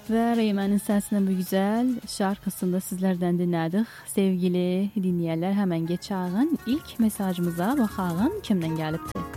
Ve Reymen'in sesinin bu güzel şarkısında sizlerden dinledik. Sevgili dinleyenler, hemen geçelim. İlk mesajımıza bakalım kimden gelipti.